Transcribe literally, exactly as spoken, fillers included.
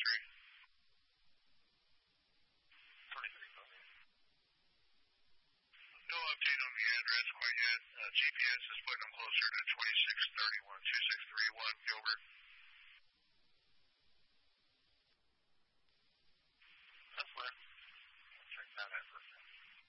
twenty-three. No update on the address quite yet. Uh, G P S is putting them closer to twenty-six thirty-one, twenty-six thirty-one Gilbert.